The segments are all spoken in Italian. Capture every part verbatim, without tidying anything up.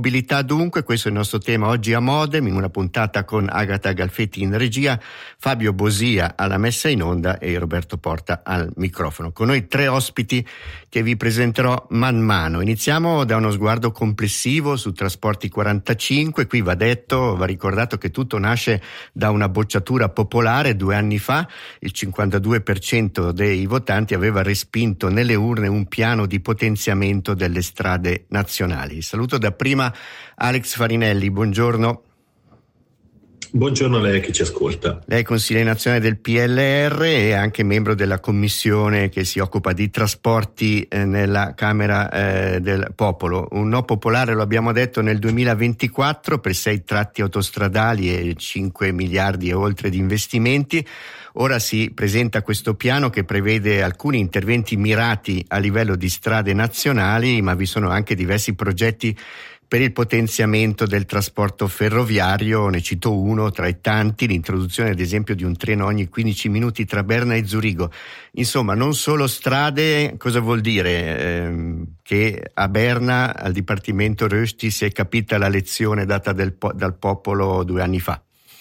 mobilità dunque, questo è il nostro tema oggi a Modem, in una puntata con Agata Galfetti in regia, Fabio Bosia alla messa in onda e Roberto Porta al microfono. Con noi tre ospiti che vi presenterò man mano. Iniziamo da uno sguardo complessivo su Trasporti quarantacinque. Qui va detto, va ricordato che tutto nasce da una bocciatura popolare. Due anni fa il cinquantadue per cento dei votanti aveva respinto nelle urne un piano di potenziamento delle strade nazionali. Saluto dapprima Alex Farinelli, buongiorno. Buongiorno a lei che ci ascolta. Lei è consigliere nazionale del P L R e anche membro della commissione che si occupa di trasporti eh, nella Camera eh, del Popolo. Un no popolare, lo abbiamo detto, nel duemilaventiquattro per sei tratti autostradali e cinque miliardi e oltre di investimenti. Ora si presenta questo piano che prevede alcuni interventi mirati a livello di strade nazionali, ma vi sono anche diversi progetti per il potenziamento del trasporto ferroviario. Ne cito uno tra i tanti, l'introduzione ad esempio di un treno ogni quindici minuti tra Berna e Zurigo. Insomma, non solo strade. Cosa vuol dire? Eh, che a Berna, al Dipartimento Rösti, si è capita la lezione data del po- dal popolo due anni fa?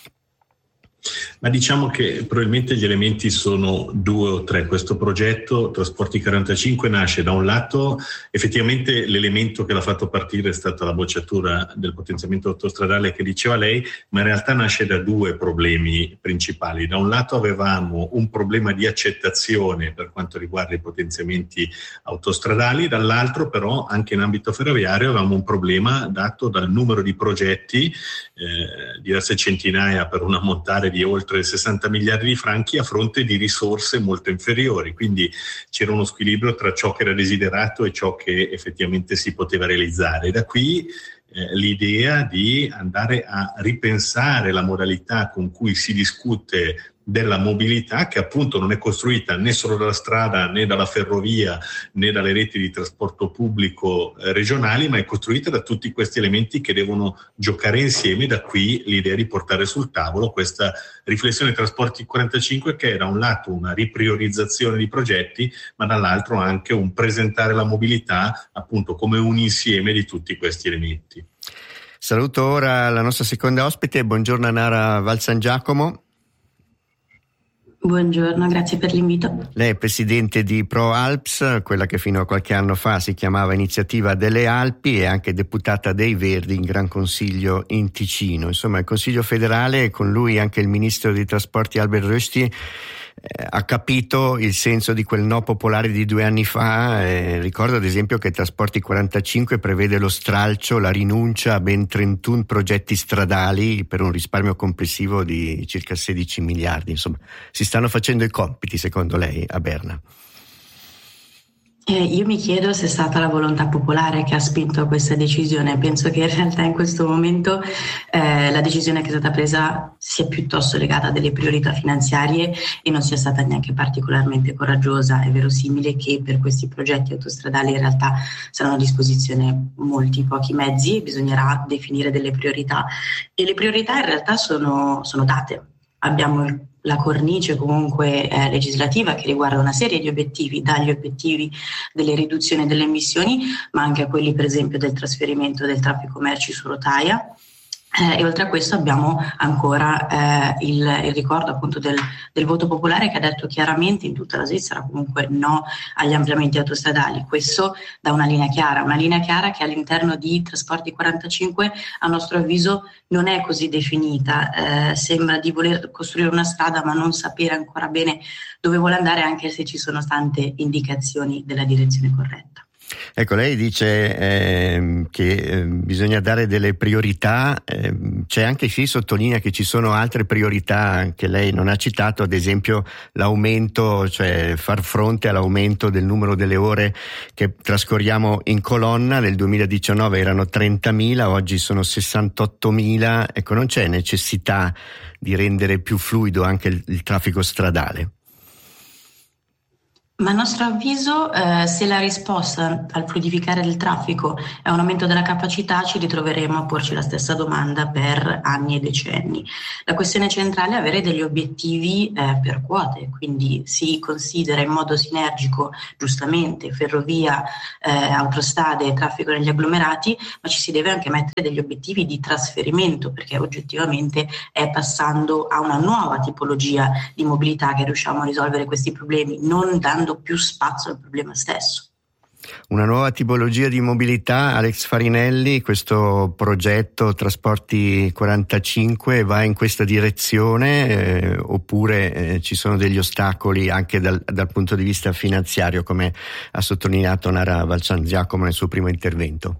Ma diciamo che probabilmente gli elementi sono due o tre. Questo progetto Trasporti quarantacinque nasce da un lato, effettivamente l'elemento che l'ha fatto partire è stata la bocciatura del potenziamento autostradale che diceva lei, ma in realtà nasce da due problemi principali. Da un lato avevamo un problema di accettazione per quanto riguarda i potenziamenti autostradali, dall'altro però anche in ambito ferroviario avevamo un problema dato dal numero di progetti, eh, diverse centinaia per un ammontare di oltre sessanta miliardi di franchi a fronte di risorse molto inferiori, quindi c'era uno squilibrio tra ciò che era desiderato e ciò che effettivamente si poteva realizzare. Da qui eh, l'idea di andare a ripensare la modalità con cui si discute della mobilità, che appunto non è costruita né solo dalla strada né dalla ferrovia né dalle reti di trasporto pubblico eh, regionali, ma è costruita da tutti questi elementi che devono giocare insieme. Da qui l'idea di portare sul tavolo questa riflessione Trasporti quarantacinque, che è da un lato una ripriorizzazione di progetti, ma dall'altro anche un presentare la mobilità appunto come un insieme di tutti questi elementi. Saluto ora la nostra seconda ospite, buongiorno Nara Valsangiacomo. Buongiorno, grazie per l'invito. Lei è presidente di ProAlps, quella che fino a qualche anno fa si chiamava Iniziativa delle Alpi, e anche deputata dei Verdi in Gran Consiglio in Ticino. Insomma, il Consiglio federale e con lui anche il ministro dei Trasporti Albert Rösti eh, ha capito il senso di quel no popolare di due anni fa. Eh, ricordo ad esempio che Trasporti quarantacinque prevede lo stralcio, la rinuncia a ben trentuno progetti stradali per un risparmio complessivo di circa sedici miliardi. Insomma, si stanno facendo i compiti, secondo lei, a Berna? Eh, io mi chiedo se è stata la volontà popolare che ha spinto a questa decisione. Penso che in realtà in questo momento eh, la decisione che è stata presa sia piuttosto legata a delle priorità finanziarie e non sia stata neanche particolarmente coraggiosa. È verosimile che per questi progetti autostradali in realtà saranno a disposizione molti pochi mezzi, bisognerà definire delle priorità e le priorità in realtà sono, sono date. Abbiamo il la cornice comunque eh, legislativa che riguarda una serie di obiettivi, dagli obiettivi delle riduzioni delle emissioni, ma anche a quelli per esempio del trasferimento del traffico merci su rotaia. Eh, e oltre a questo abbiamo ancora eh, il, il ricordo appunto del, del voto popolare che ha detto chiaramente in tutta la Svizzera comunque no agli ampliamenti autostradali. Questo da una linea chiara, una linea chiara che all'interno di Trasporti quarantacinque a nostro avviso non è così definita, eh, sembra di voler costruire una strada ma non sapere ancora bene dove vuole andare, anche se ci sono tante indicazioni della direzione corretta. Ecco, lei dice eh, che eh, bisogna dare delle priorità, eh, c'è anche chi sottolinea che ci sono altre priorità che lei non ha citato, ad esempio l'aumento, cioè far fronte all'aumento del numero delle ore che trascorriamo in colonna. Nel duemiladiciannove erano trentamila, oggi sono sessantottomila. Ecco, non c'è necessità di rendere più fluido anche il, il traffico stradale? Ma a nostro avviso, eh, se la risposta al fluidificare del traffico è un aumento della capacità, ci ritroveremo a porci la stessa domanda per anni e decenni. La questione centrale è avere degli obiettivi eh, per quote, quindi si considera in modo sinergico, giustamente, ferrovia, eh, autostrade e traffico negli agglomerati, ma ci si deve anche mettere degli obiettivi di trasferimento, perché oggettivamente è passando a una nuova tipologia di mobilità che riusciamo a risolvere questi problemi, non dando più spazio al problema stesso. Una nuova tipologia di mobilità, Alex Farinelli, questo progetto Trasporti quarantacinque va in questa direzione eh, oppure eh, ci sono degli ostacoli anche dal, dal punto di vista finanziario, come ha sottolineato Nara Valcian-Giacomo nel suo primo intervento?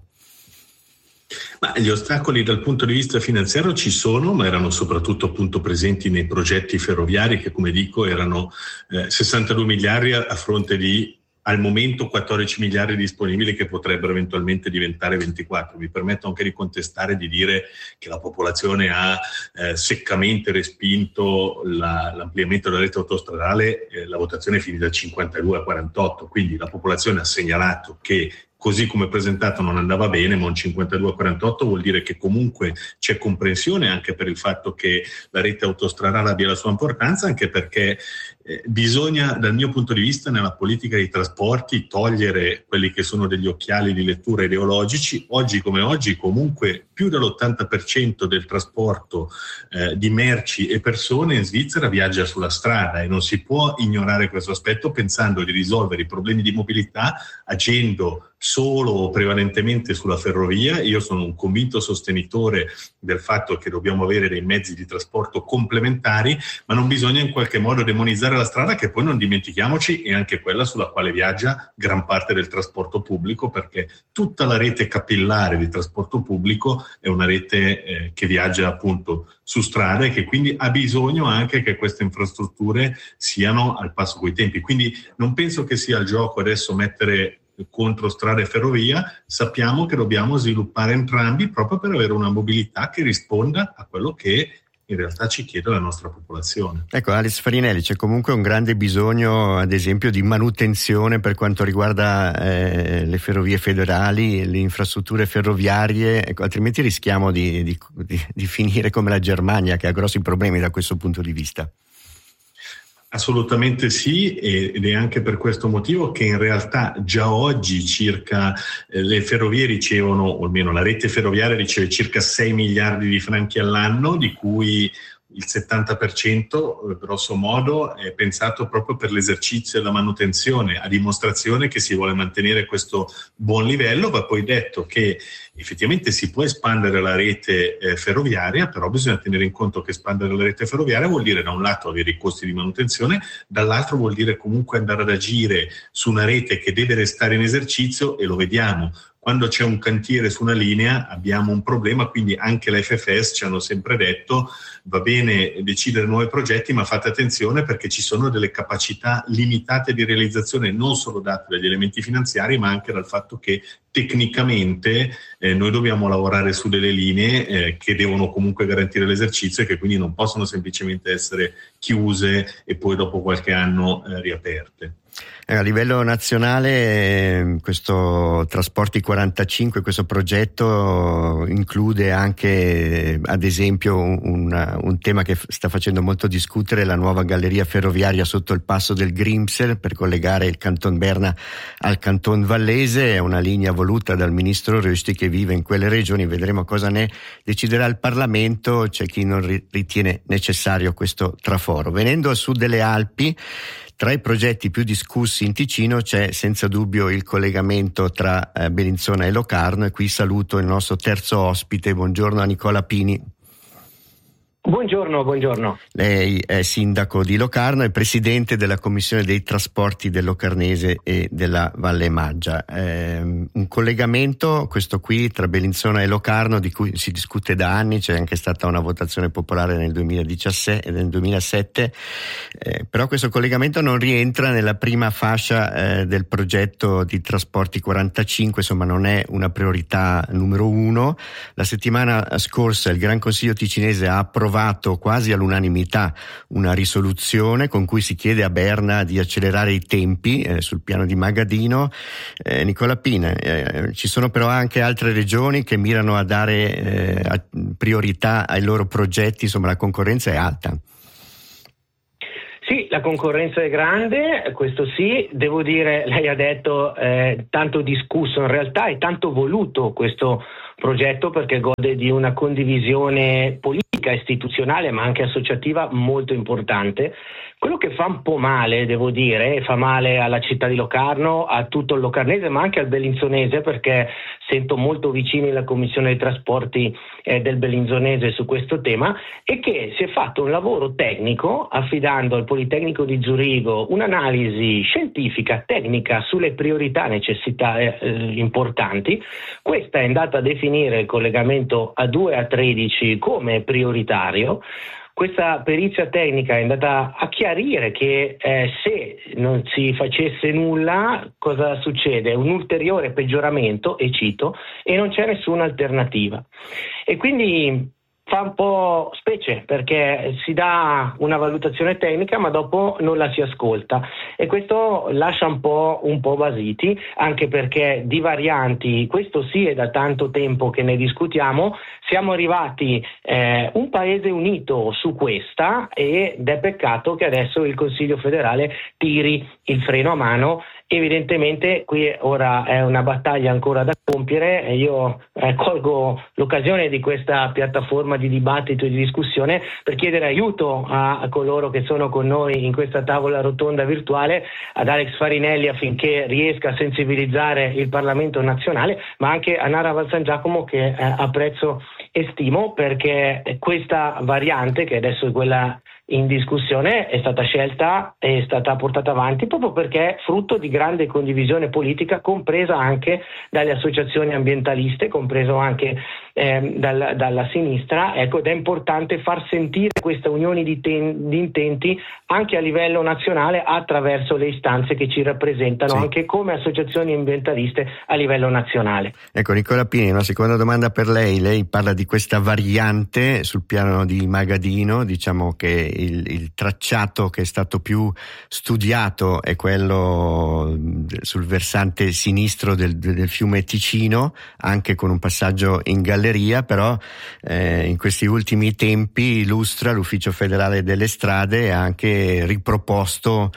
Ma gli ostacoli dal punto di vista finanziario ci sono, ma erano soprattutto appunto presenti nei progetti ferroviari che, come dico, erano eh, sessantadue miliardi a fronte di al momento quattordici miliardi disponibili che potrebbero eventualmente diventare ventiquattro. Mi permetto anche di contestare, di dire che la popolazione ha eh, seccamente respinto la, l'ampliamento della rete autostradale, eh, la votazione è finita da cinquantadue a quarantotto, quindi la popolazione ha segnalato che così come presentato non andava bene, ma un cinquantadue a quarantotto vuol dire che comunque c'è comprensione anche per il fatto che la rete autostradale abbia la sua importanza, anche perché eh, bisogna, dal mio punto di vista, nella politica dei trasporti togliere quelli che sono degli occhiali di lettura ideologici. Oggi come oggi comunque più dell'ottanta per cento del trasporto eh, di merci e persone in Svizzera viaggia sulla strada e non si può ignorare questo aspetto pensando di risolvere i problemi di mobilità agendo solo o prevalentemente sulla ferrovia. Io sono un convinto sostenitore del fatto che dobbiamo avere dei mezzi di trasporto complementari, ma non bisogna in qualche modo demonizzare la strada, che poi non dimentichiamoci è anche quella sulla quale viaggia gran parte del trasporto pubblico, perché tutta la rete capillare di trasporto pubblico è una rete eh, che viaggia appunto su strada e che quindi ha bisogno anche che queste infrastrutture siano al passo coi tempi. Quindi non penso che sia il gioco adesso mettere contro strada e ferrovia, sappiamo che dobbiamo sviluppare entrambi proprio per avere una mobilità che risponda a quello che in realtà ci chiede la nostra popolazione. Ecco, Alex Farinelli, c'è comunque un grande bisogno ad esempio di manutenzione per quanto riguarda eh, le ferrovie federali, le infrastrutture ferroviarie, ecco, altrimenti rischiamo di, di, di, di finire come la Germania, che ha grossi problemi da questo punto di vista. Assolutamente sì, ed è anche per questo motivo che in realtà già oggi circa eh, le ferrovie ricevono, o almeno la rete ferroviaria riceve circa sei miliardi di franchi all'anno, di cui il settanta per cento, grosso modo, è pensato proprio per l'esercizio e la manutenzione, a dimostrazione che si vuole mantenere questo buon livello. Va poi detto che effettivamente si può espandere la rete eh, ferroviaria, però bisogna tenere in conto che espandere la rete ferroviaria vuol dire da un lato avere i costi di manutenzione, dall'altro vuol dire comunque andare ad agire su una rete che deve restare in esercizio, e lo vediamo. Quando c'è un cantiere su una linea abbiamo un problema, quindi anche la F F S ci hanno sempre detto va bene decidere nuovi progetti, ma fate attenzione perché ci sono delle capacità limitate di realizzazione non solo date dagli elementi finanziari, ma anche dal fatto che tecnicamente eh, noi dobbiamo lavorare su delle linee eh, che devono comunque garantire l'esercizio e che quindi non possono semplicemente essere chiuse e poi dopo qualche anno eh, riaperte. A livello nazionale questo Trasporti quarantacinque, questo progetto include anche ad esempio un, un tema che sta facendo molto discutere, la nuova galleria ferroviaria sotto il passo del Grimsel per collegare il Canton Berna al Canton Vallese. È una linea voluta dal ministro Rösti che vive in quelle regioni, vedremo cosa ne deciderà il Parlamento. C'è chi non ritiene necessario questo traforo. Venendo a sud delle Alpi, tra i progetti più discussi in Ticino c'è senza dubbio il collegamento tra eh, Bellinzona e Locarno, e qui saluto il nostro terzo ospite. Buongiorno a Nicola Pini. Buongiorno, buongiorno. Lei è sindaco di Locarno e presidente della Commissione dei Trasporti del Locarnese e della Valle Maggia. Eh, un collegamento, questo qui, tra Bellinzona e Locarno, di cui si discute da anni, c'è anche stata una votazione popolare nel duemiladiciassette e nel duemilasette, eh, però questo collegamento non rientra nella prima fascia eh, del progetto di Trasporti quarantacinque, insomma non è una priorità numero uno. La settimana scorsa il Gran Consiglio ticinese ha approvato approvato quasi all'unanimità una risoluzione con cui si chiede a Berna di accelerare i tempi eh, sul piano di Magadino. Eh, Nicola Pina, eh, ci sono però anche altre regioni che mirano a dare eh, a priorità ai loro progetti, insomma la concorrenza è alta. Sì, la concorrenza è grande, questo sì, devo dire, lei ha detto eh, tanto discusso in realtà e tanto voluto questo progetto perché gode di una condivisione politica, istituzionale ma anche associativa molto importante. Quello che fa un po' male, devo dire, fa male alla città di Locarno, a tutto il locarnese ma anche al bellinzonese, perché sento molto vicini la Commissione dei Trasporti eh, del bellinzonese su questo tema, è che si è fatto un lavoro tecnico affidando al Politecnico di Zurigo un'analisi scientifica, tecnica sulle priorità, necessità eh, importanti. Questa è andata a definire il collegamento A due e A tredici come prioritario. Questa perizia tecnica è andata a chiarire che eh, se non si facesse nulla, cosa succede? Un ulteriore peggioramento, e cito, e non c'è nessuna alternativa. E quindi fa un po' specie perché si dà una valutazione tecnica ma dopo non la si ascolta e questo lascia un po', un po' basiti, anche perché di varianti, questo sì è da tanto tempo che ne discutiamo, siamo arrivati eh, un paese unito su questa ed è peccato che adesso il Consiglio federale tiri il freno a mano. Evidentemente qui ora è una battaglia ancora da compiere e io eh, colgo l'occasione di questa piattaforma di dibattito e di discussione per chiedere aiuto a, a coloro che sono con noi in questa tavola rotonda virtuale, ad Alex Farinelli affinché riesca a sensibilizzare il Parlamento nazionale, ma anche a Nara Valsangiacomo che eh, apprezzo e stimo, perché questa variante che adesso è quella in discussione è stata scelta, è stata portata avanti proprio perché è frutto di grande condivisione politica, compresa anche dalle associazioni ambientaliste, compreso anche eh, dal, dalla sinistra. Ecco, ed è importante far sentire questa unione di, ten- di intenti anche a livello nazionale attraverso le istanze che ci rappresentano, sì, anche come associazioni ambientaliste a livello nazionale. Ecco, Nicola Pini, una seconda domanda per lei. Lei parla di questa variante sul piano di Magadino, diciamo che Il, il tracciato che è stato più studiato è quello sul versante sinistro del, del fiume Ticino, anche con un passaggio in galleria, però eh, in questi ultimi tempi l'Ustra, l'Ufficio Federale delle Strade, ha anche riproposto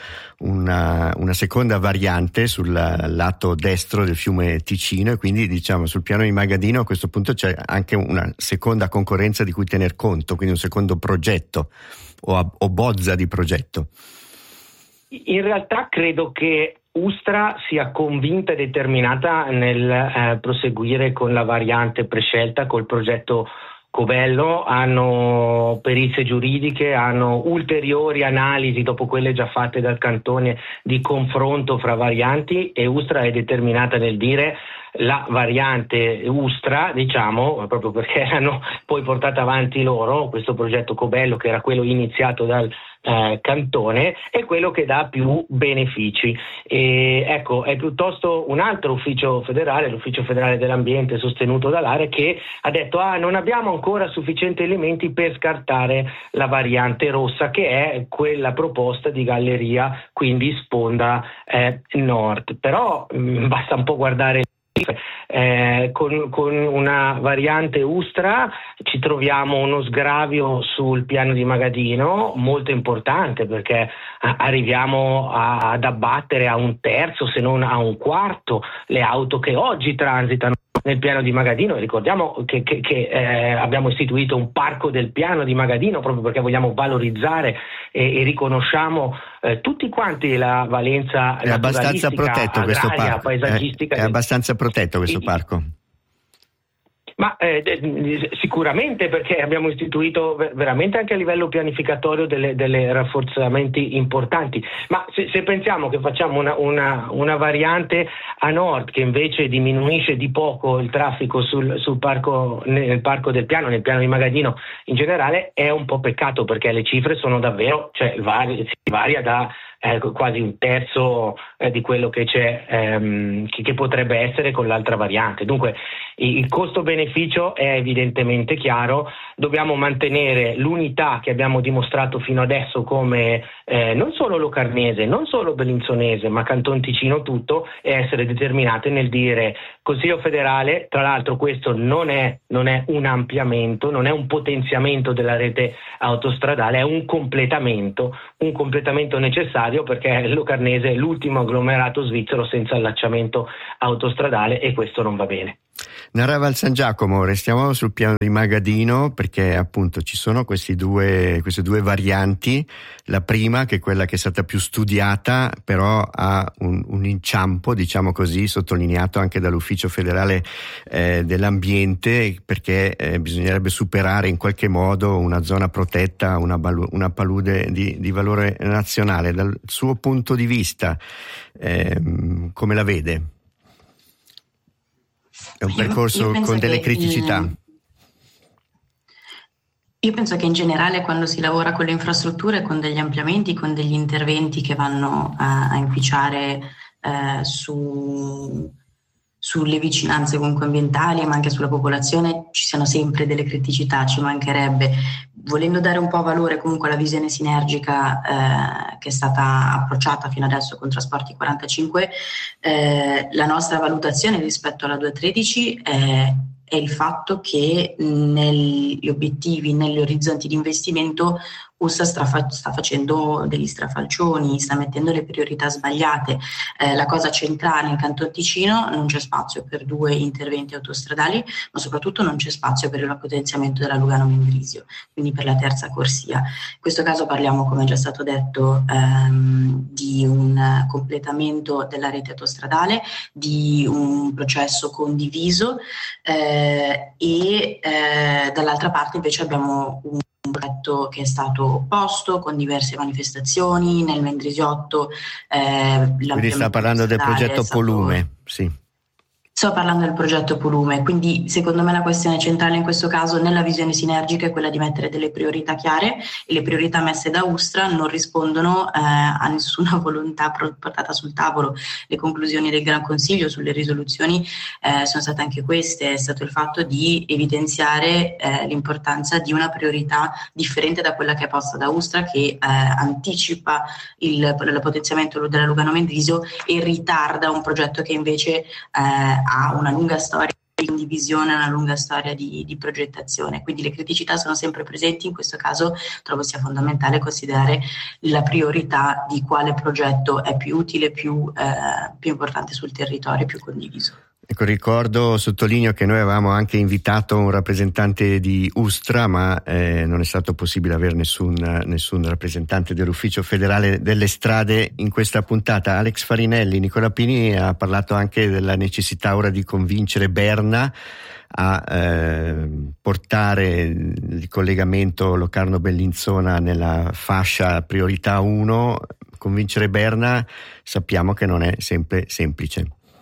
una, una seconda variante sul lato destro del fiume Ticino e quindi diciamo sul piano di Magadino a questo punto c'è anche una seconda concorrenza di cui tener conto, quindi un secondo progetto o, a, o bozza di progetto. In realtà credo che Ustra sia convinta e determinata nel eh, proseguire con la variante prescelta, col progetto Cobello, hanno perizie giuridiche, hanno ulteriori analisi dopo quelle già fatte dal Cantone di confronto fra varianti e Ustra è determinata nel dire la variante Ustra, diciamo, proprio perché l'hanno poi portata avanti loro, questo progetto Cobello che era quello iniziato dal eh, Cantone, è quello che dà più benefici. E, ecco, è piuttosto un altro ufficio federale, l'Ufficio Federale dell'Ambiente sostenuto dall'A R E, che ha detto ah non abbiamo ancora sufficienti elementi per scartare la variante rossa, che è quella proposta di galleria, quindi sponda eh, nord. Però mh, basta un po' guardare Eh, con, con una variante Ustra ci troviamo uno sgravio sul piano di Magadino molto importante, perché a, arriviamo a, ad abbattere a un terzo se non a un quarto le auto che oggi transitano nel piano di Magadino. Ricordiamo che, che, che eh, abbiamo istituito un parco del piano di Magadino proprio perché vogliamo valorizzare e, e riconosciamo eh, tutti quanti la valenza è abbastanza protetto agraria, questo parco, paesaggistica. È, è abbastanza protetto questo parco. Ma eh, sicuramente, perché abbiamo istituito veramente anche a livello pianificatorio delle, delle rafforzamenti importanti. Ma se, se pensiamo che facciamo una, una, una variante a nord che invece diminuisce di poco il traffico sul, sul parco, nel parco del piano, nel piano di Magadino in generale, è un po' peccato, perché le cifre sono davvero, cioè vari, si varia da eh, quasi un terzo eh, di quello che c'è, ehm, che, che potrebbe essere con l'altra variante. Dunque il costo-beneficio è evidentemente chiaro, dobbiamo mantenere l'unità che abbiamo dimostrato fino adesso come eh, non solo Locarnese, non solo Bellinzonese, ma Canton Ticino tutto, e essere determinate nel dire Consiglio federale, tra l'altro questo non è, non è un ampliamento, non è un potenziamento della rete autostradale, è un completamento, un completamento necessario perché Locarnese è l'ultimo agglomerato svizzero senza allacciamento autostradale e questo non va bene. Naraval San Giacomo, restiamo sul piano di Magadino perché appunto ci sono questi due, queste due varianti. La prima, che è quella che è stata più studiata, però ha un, un inciampo, diciamo così, sottolineato anche dall'Ufficio federale eh, dell'ambiente, perché eh, bisognerebbe superare in qualche modo una zona protetta, una, balu- una palude di, di valore nazionale. Dal suo punto di vista, eh, come la vede? È un percorso con delle criticità. Il, io penso che in generale quando si lavora con le infrastrutture, con degli ampliamenti, con degli interventi che vanno a, a inficiare eh, su, sulle vicinanze comunque ambientali, ma anche sulla popolazione, ci siano sempre delle criticità, ci mancherebbe. Volendo dare un po' valore comunque alla visione sinergica eh, che è stata approcciata fino adesso con Trasporti quarantacinque, eh, la nostra valutazione rispetto alla duecentotredici è, è il fatto che negli obiettivi, negli orizzonti di investimento U S A sta, fa- sta facendo degli strafalcioni, sta mettendo le priorità sbagliate. Eh, la cosa centrale in Canton Ticino: non c'è spazio per due interventi autostradali, ma soprattutto non c'è spazio per il potenziamento della Lugano-Mendrisio, quindi per la terza corsia. In questo caso parliamo, come è già stato detto, ehm, di un completamento della rete autostradale, di un processo condiviso eh, e eh, dall'altra parte invece abbiamo un un progetto che è stato opposto con diverse manifestazioni nel Mendrisiotto. Eh, Quindi sta parlando del progetto stato... Polume, sì. Sto parlando del progetto Polume, quindi secondo me la questione centrale in questo caso nella visione sinergica è quella di mettere delle priorità chiare, e le priorità messe da Ustra non rispondono eh, a nessuna volontà portata sul tavolo. Le conclusioni del Gran Consiglio sulle risoluzioni eh, sono state anche queste: è stato il fatto di evidenziare eh, l'importanza di una priorità differente da quella che è posta da Ustra, che eh, anticipa il, il potenziamento della Lugano-Mendrisio e ritarda un progetto che invece eh, ha una lunga storia di condivisione, una lunga storia di, di progettazione. Quindi le criticità sono sempre presenti. In questo caso trovo sia fondamentale considerare la priorità di quale progetto è più utile, più, eh, più importante sul territorio, più condiviso. Ecco, ricordo, sottolineo che noi avevamo anche invitato un rappresentante di Ustra, ma eh, non è stato possibile avere nessun, nessun rappresentante dell'Ufficio federale delle strade in questa puntata. Alex Farinelli, Nicola Pini ha parlato anche della necessità ora di convincere Berna a eh, portare il collegamento Locarno-Bellinzona nella fascia priorità uno. Convincere Berna sappiamo che non è sempre semplice.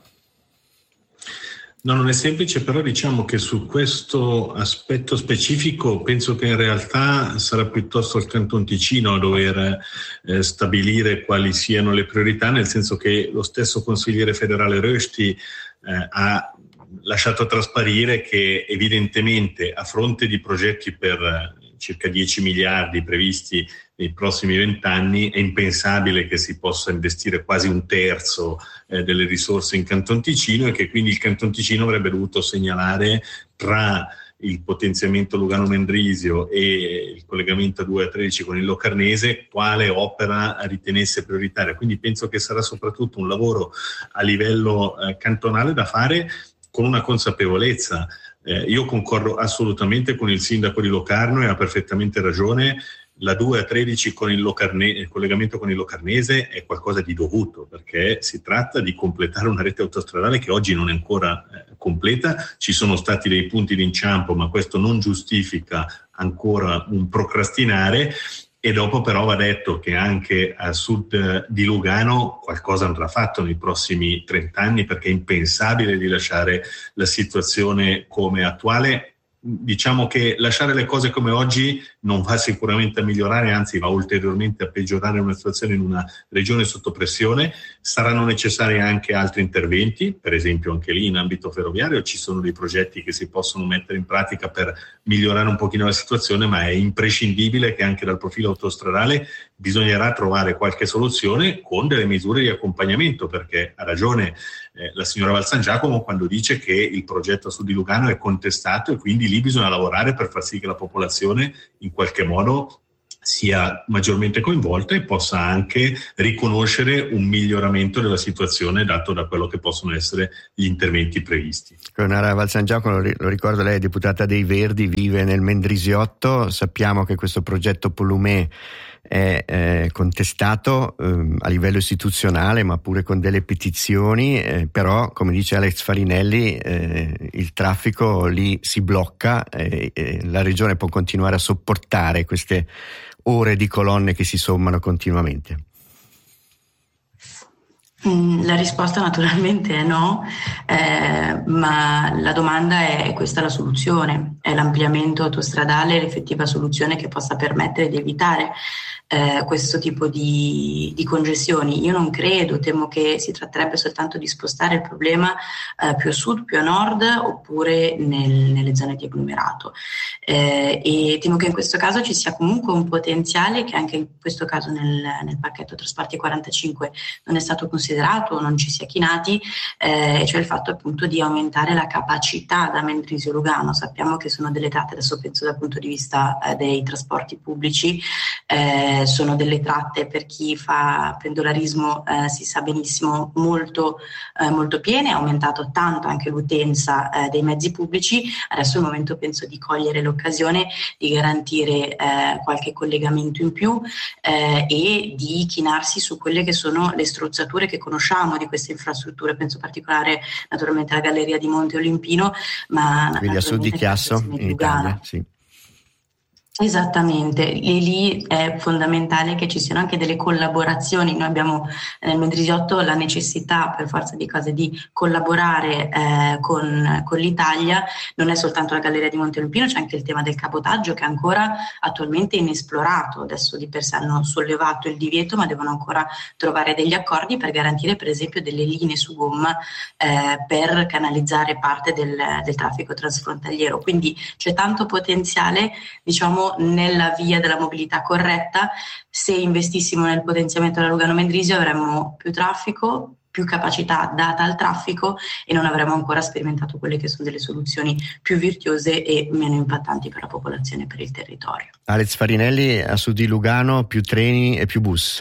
No, non è semplice, però diciamo che su questo aspetto specifico penso che in realtà sarà piuttosto il Canton Ticino a dover eh, stabilire quali siano le priorità, nel senso che lo stesso consigliere federale Rösti eh, ha lasciato trasparire che evidentemente a fronte di progetti per circa dieci miliardi previsti nei prossimi vent'anni è impensabile che si possa investire quasi un terzo eh, delle risorse in Canton Ticino, e che quindi il Canton Ticino avrebbe dovuto segnalare tra il potenziamento Lugano-Mendrisio e il collegamento a due a tredici con il Locarnese quale opera ritenesse prioritaria. Quindi penso che sarà soprattutto un lavoro a livello eh, cantonale da fare con una consapevolezza. Eh, io concordo assolutamente con il sindaco di Locarno e ha perfettamente ragione. La due a tredici con il, Locarne- il collegamento con il Locarnese è qualcosa di dovuto, perché si tratta di completare una rete autostradale che oggi non è ancora eh, completa. Ci sono stati dei punti di inciampo, ma questo non giustifica ancora un procrastinare. E dopo però va detto che anche a sud di Lugano qualcosa andrà fatto nei prossimi trenta anni, perché è impensabile di lasciare la situazione come attuale. diciamo che lasciare le cose come oggi non va sicuramente a migliorare, anzi va ulteriormente a peggiorare una situazione in una regione sotto pressione. Saranno necessari anche altri interventi, per esempio anche lì in ambito ferroviario ci sono dei progetti che si possono mettere in pratica per migliorare un pochino la situazione, ma è imprescindibile che anche dal profilo autostradale bisognerà trovare qualche soluzione con delle misure di accompagnamento, perché ha ragione eh, la signora Valsangiacomo quando dice che il progetto a sud di Lugano è contestato e quindi lì bisogna lavorare per far sì che la popolazione in qualche modo sia maggiormente coinvolta e possa anche riconoscere un miglioramento della situazione dato da quello che possono essere gli interventi previsti. Leonara Valsangiacomo, lo ricordo, lei è deputata dei Verdi, vive nel Mendrisiotto, sappiamo che questo progetto Polumè è eh, contestato eh, a livello istituzionale, ma pure con delle petizioni, eh, però come dice Alex Farinelli eh, il traffico lì si blocca e eh, la regione può continuare a sopportare queste ore di colonne che si sommano continuamente. La risposta naturalmente è no, eh, ma la domanda è: questa è la soluzione? È l'ampliamento autostradale l'effettiva soluzione che possa permettere di evitare eh, questo tipo di, di congestioni? Io non credo, temo che si tratterebbe soltanto di spostare il problema eh, più a sud, più a nord, oppure nel, nelle zone di agglomerato. Eh, e temo che in questo caso ci sia comunque un potenziale che anche in questo caso nel, nel pacchetto Trasporti quarantacinque non è stato considerato, non ci si è chinati, eh, cioè il fatto appunto di aumentare la capacità da Mendrisio Lugano. Sappiamo che sono delle tratte, adesso penso dal punto di vista eh, dei trasporti pubblici, eh, sono delle tratte, per chi fa pendolarismo eh, si sa benissimo, molto, eh, molto piene, ha aumentato tanto anche l'utenza eh, dei mezzi pubblici. Adesso è il momento, penso, di cogliere l'occasione di garantire eh, qualche collegamento in più eh, e di chinarsi su quelle che sono le strozzature che conosciamo di queste infrastrutture. Penso in particolare naturalmente alla Galleria di Monte Olimpino, ma quindi a sud di Chiasso in Italia, sì. Esattamente, e lì è fondamentale che ci siano anche delle collaborazioni. Noi abbiamo nel Mendrisiotto la necessità, per forza di cose, di collaborare eh, con, con l'Italia. Non è soltanto la Galleria di Monte Olimpino, c'è anche il tema del cabotaggio che è ancora attualmente inesplorato. Adesso di per sé hanno sollevato il divieto, ma devono ancora trovare degli accordi per garantire per esempio delle linee su gomma eh, per canalizzare parte del, del traffico transfrontaliero. Quindi c'è tanto potenziale, diciamo, nella via della mobilità corretta. Se investissimo nel potenziamento della Lugano-Mendrisio avremmo più traffico, più capacità data al traffico e non avremmo ancora sperimentato quelle che sono delle soluzioni più virtuose e meno impattanti per la popolazione e per il territorio. Alex Farinelli, a sud di Lugano più treni e più bus.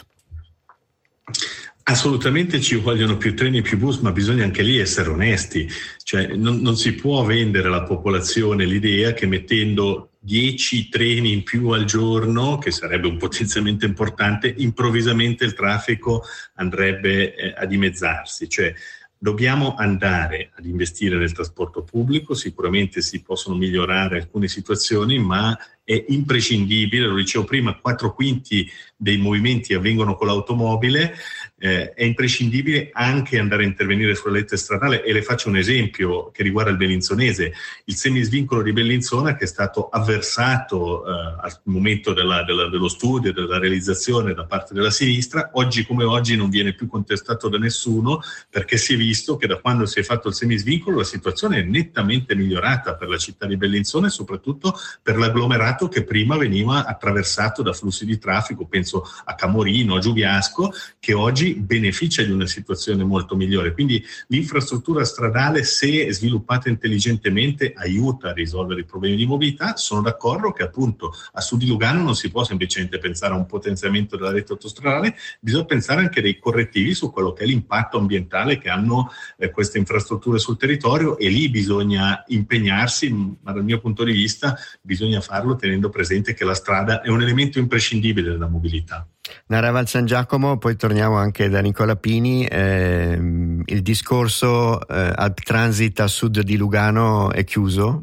Assolutamente ci vogliono più treni e più bus, ma bisogna anche lì essere onesti, cioè non, non si può vendere alla popolazione l'idea che mettendo dieci treni in più al giorno, che sarebbe un potenziamento importante, improvvisamente il traffico andrebbe eh, a dimezzarsi. Cioè dobbiamo andare ad investire nel trasporto pubblico, sicuramente si possono migliorare alcune situazioni, ma è imprescindibile, lo dicevo prima, quattro quinti dei movimenti avvengono con l'automobile, eh, è imprescindibile anche andare a intervenire sulla rete stradale. E le faccio un esempio che riguarda il Bellinzonese, il semisvincolo di Bellinzona, che è stato avversato eh, al momento della, della, dello studio, della realizzazione da parte della sinistra. Oggi come oggi non viene più contestato da nessuno, perché si è visto che da quando si è fatto il semisvincolo la situazione è nettamente migliorata per la città di Bellinzona e soprattutto per l'agglomerato che prima veniva attraversato da flussi di traffico, penso a Camorino, a Giubiasco, che oggi beneficia di una situazione molto migliore. Quindi l'infrastruttura stradale, se sviluppata intelligentemente, aiuta a risolvere i problemi di mobilità. Sono d'accordo che appunto a sud di Lugano non si può semplicemente pensare a un potenziamento della rete autostradale, bisogna pensare anche dei correttivi su quello che è l'impatto ambientale che hanno eh, queste infrastrutture sul territorio, e lì bisogna impegnarsi, ma dal mio punto di vista bisogna farlo tenendo presente che la strada è un elemento imprescindibile della mobilità. Nara Valsangiacomo, poi torniamo anche da Nicola Pini. Eh, il discorso eh, Alp Transit a sud di Lugano è chiuso?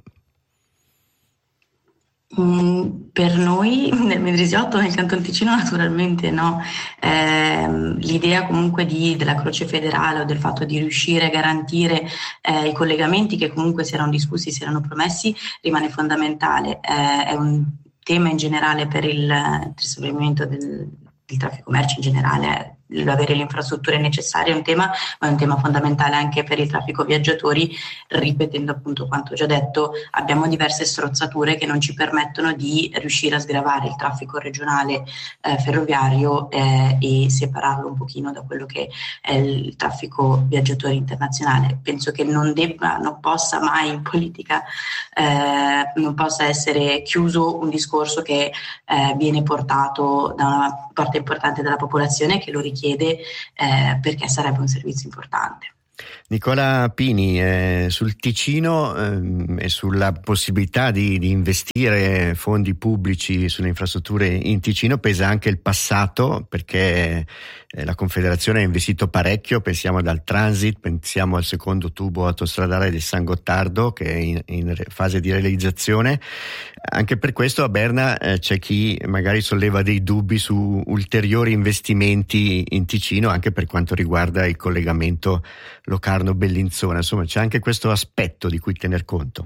Mm, per noi nel Mendrisiotto, nel Canton Ticino naturalmente no, eh, ehm, l'idea comunque di, della Croce Federale o del fatto di riuscire a garantire eh, i collegamenti che comunque si erano discussi, si erano promessi, rimane fondamentale. Eh, è un tema in generale per il risolvimento del, del traffico merci in generale. Avere le infrastrutture necessarie è un tema, ma è un tema fondamentale anche per il traffico viaggiatori. Ripetendo appunto quanto già detto, abbiamo diverse strozzature che non ci permettono di riuscire a sgravare il traffico regionale eh, ferroviario eh, e separarlo un pochino da quello che è il traffico viaggiatori internazionale. Penso che non debba, non possa mai in politica eh, non possa essere chiuso un discorso che eh, viene portato da una parte importante della popolazione che lo richiede. Chiede eh, perché sarebbe un servizio importante. Nicola Pini, eh, sul Ticino eh, e sulla possibilità di, di investire fondi pubblici sulle infrastrutture in Ticino pesa anche il passato, perché eh, la Confederazione ha investito parecchio. Pensiamo dal transit, pensiamo al secondo tubo autostradale del San Gottardo che è in, in fase di realizzazione. Anche per questo a Berna eh, c'è chi magari solleva dei dubbi su ulteriori investimenti in Ticino, anche per quanto riguarda il collegamento Locarno-Bellinzona. Insomma, c'è anche questo aspetto di cui tener conto.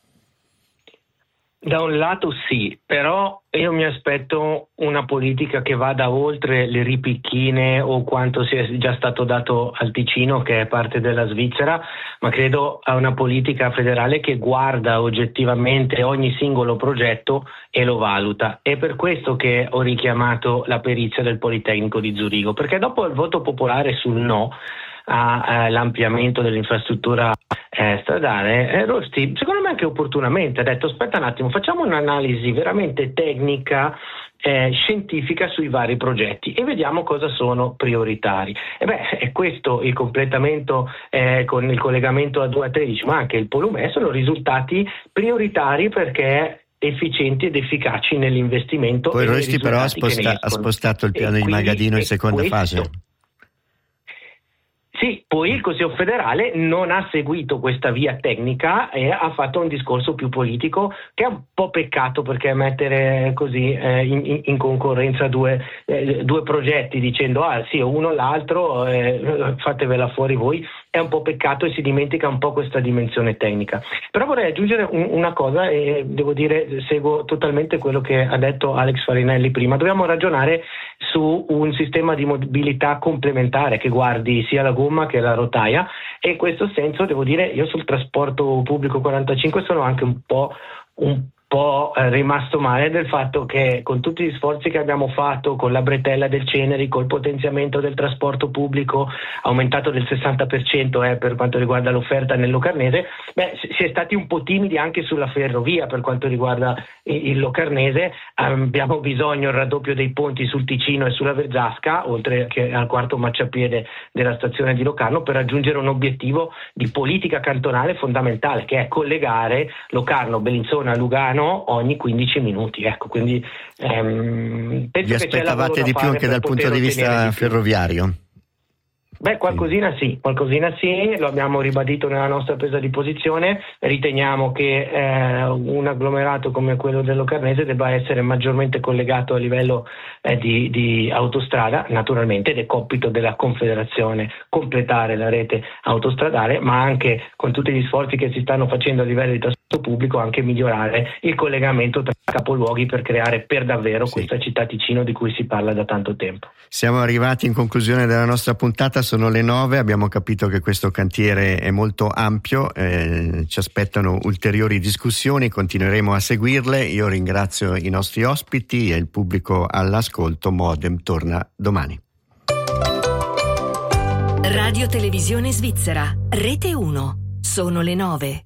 Da un lato sì, però io mi aspetto una politica che vada oltre le ripicchine o quanto sia già stato dato al Ticino, che è parte della Svizzera, ma credo a una politica federale che guarda oggettivamente ogni singolo progetto e lo valuta. È per questo che ho richiamato la perizia del Politecnico di Zurigo, perché dopo il voto popolare sul no all'ampliamento dell'infrastruttura eh, stradale, eh, Rosti, secondo me anche opportunamente, ha detto aspetta un attimo, facciamo un'analisi veramente tecnica, eh, scientifica sui vari progetti e vediamo cosa sono prioritari. E beh, è questo il completamento eh, con il collegamento a due a tredici, ma anche il Polumè sono risultati prioritari perché efficienti ed efficaci nell'investimento. Poi Rosti però ha, sposta- ha spostato il piano e di Magadino in seconda questo, fase. Sì, poi il Consiglio federale non ha seguito questa via tecnica e ha fatto un discorso più politico, che è un po' peccato, perché mettere così eh, in, in concorrenza due, eh, due progetti dicendo ah sì, uno o l'altro, eh, fatevela fuori voi, è un po' peccato e si dimentica un po' questa dimensione tecnica. Però vorrei aggiungere un, una cosa e devo dire, seguo totalmente quello che ha detto Alex Farinelli prima. Dobbiamo ragionare su un sistema di mobilità complementare che guardi sia la gomma che la rotaia, e in questo senso devo dire io sul trasporto pubblico quarantacinque sono anche un po' un po' rimasto male del fatto che con tutti gli sforzi che abbiamo fatto con la bretella del Ceneri, col potenziamento del trasporto pubblico aumentato del sessanta per cento eh, per quanto riguarda l'offerta nel Locarnese, beh, si è stati un po' timidi anche sulla ferrovia per quanto riguarda il Locarnese. Abbiamo bisogno il raddoppio dei ponti sul Ticino e sulla Verzasca, oltre che al quarto marciapiede della stazione di Locarno, per raggiungere un obiettivo di politica cantonale fondamentale, che è collegare Locarno, Bellinzona, Lugano ogni quindici minuti. Ecco, quindi ehm, penso vi aspettavate di più anche dal punto di vista ferroviario? Beh, qualcosina sì, qualcosina sì, lo abbiamo ribadito nella nostra presa di posizione. Riteniamo che eh, un agglomerato come quello del Locarnese debba essere maggiormente collegato a livello eh, di, di autostrada, naturalmente, ed è compito della Confederazione completare la rete autostradale, ma anche con tutti gli sforzi che si stanno facendo a livello di trasporto pubblico anche migliorare il collegamento tra capoluoghi per creare per davvero sì. questa città Ticino di cui si parla da tanto tempo. Siamo arrivati in conclusione della nostra puntata, sono le nove, abbiamo capito che questo cantiere è molto ampio, eh, ci aspettano ulteriori discussioni, continueremo a seguirle. Io ringrazio i nostri ospiti e il pubblico all'ascolto. Modem torna domani. Radio Televisione Svizzera, Rete uno, sono le nove.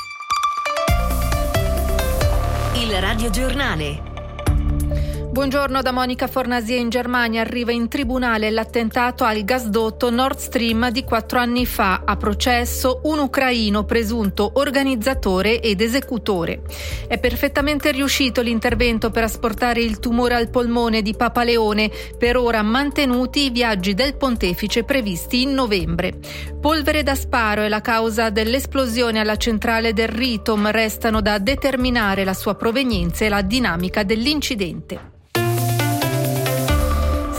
Il Radio Giornale. Buongiorno da Monica Fornasie. In Germania arriva in tribunale l'attentato al gasdotto Nord Stream di quattro anni fa. A processo un ucraino presunto organizzatore ed esecutore. È perfettamente riuscito l'intervento per asportare il tumore al polmone di Papa Leone. Per ora mantenuti i viaggi del pontefice previsti in novembre. Polvere da sparo è la causa dell'esplosione alla centrale del Ritom. Restano da determinare la sua provenienza e la dinamica dell'incidente.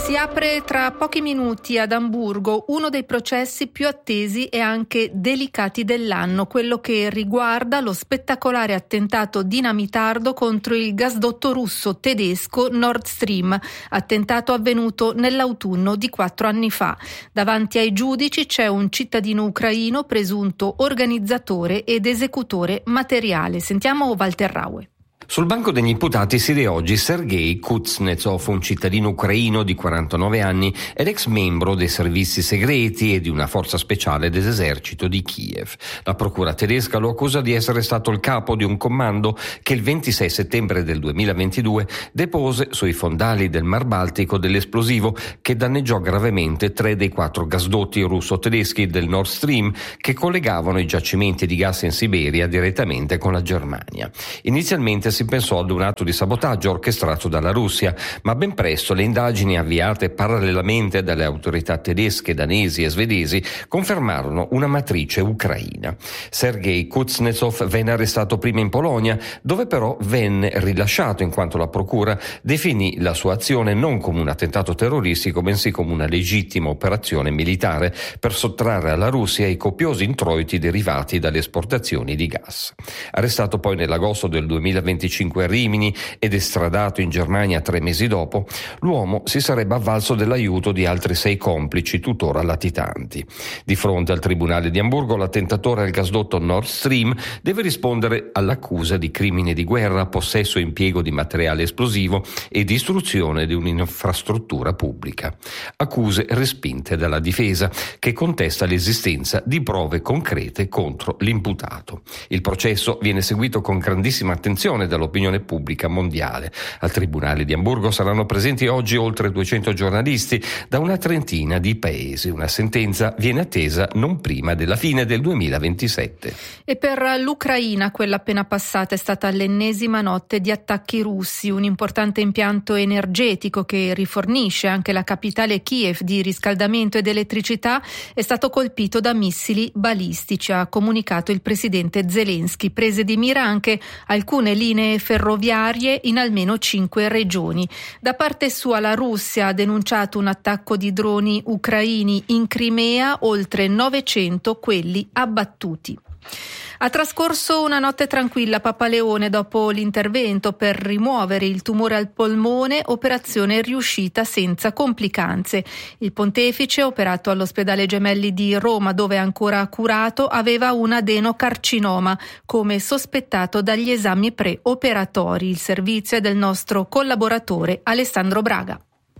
Si apre tra pochi minuti ad Amburgo uno dei processi più attesi e anche delicati dell'anno, quello che riguarda lo spettacolare attentato dinamitardo contro il gasdotto russo tedesco Nord Stream, attentato avvenuto nell'autunno di quattro anni fa. Davanti ai giudici c'è un cittadino ucraino presunto organizzatore ed esecutore materiale. Sentiamo Walter Raue. Sul banco degli imputati siede oggi Sergei Kuznetsov, un cittadino ucraino di quarantanove anni ed ex membro dei servizi segreti e di una forza speciale dell'esercito di Kiev. La procura tedesca lo accusa di essere stato il capo di un comando che il ventisei settembre del duemilaventidue depose sui fondali del Mar Baltico dell'esplosivo che danneggiò gravemente tre dei quattro gasdotti russo-tedeschi del Nord Stream che collegavano i giacimenti di gas in Siberia direttamente con la Germania. Inizialmente si pensò ad un atto di sabotaggio orchestrato dalla Russia, ma ben presto le indagini avviate parallelamente dalle autorità tedesche, danesi e svedesi confermarono una matrice ucraina. Sergei Kuznetsov venne arrestato prima in Polonia, dove però venne rilasciato in quanto la procura definì la sua azione non come un attentato terroristico, bensì come una legittima operazione militare per sottrarre alla Russia i copiosi introiti derivati dalle esportazioni di gas. Arrestato poi nell'agosto del duemilaventicinque a Rimini ed estradato in Germania tre mesi dopo, l'uomo si sarebbe avvalso dell'aiuto di altri sei complici tuttora latitanti. Di fronte al tribunale di Amburgo, l'attentatore al gasdotto Nord Stream deve rispondere all'accusa di crimine di guerra, possesso e impiego di materiale esplosivo e distruzione di un'infrastruttura pubblica. Accuse respinte dalla difesa, che contesta l'esistenza di prove concrete contro l'imputato. Il processo viene seguito con grandissima attenzione dall'opinione pubblica mondiale. Al Tribunale di Amburgo saranno presenti oggi oltre duecento giornalisti da una trentina di paesi. Una sentenza viene attesa non prima della fine del duemilaventisette. E per l'Ucraina, quella appena passata è stata l'ennesima notte di attacchi russi. Un importante impianto energetico che rifornisce anche la capitale Kiev di riscaldamento ed elettricità è stato colpito da missili balistici, ha comunicato il presidente Zelensky. Prese di mira anche alcune linee ferroviarie in almeno cinque regioni. Da parte sua la Russia ha denunciato un attacco di droni ucraini in Crimea, oltre novecento quelli abbattuti. Ha trascorso una notte tranquilla Papa Leone dopo l'intervento per rimuovere il tumore al polmone, operazione riuscita senza complicanze. Il pontefice, operato all'ospedale Gemelli di Roma, dove è ancora curato, aveva un adenocarcinoma, come sospettato dagli esami preoperatori. Il servizio è del nostro collaboratore Alessandro Braga.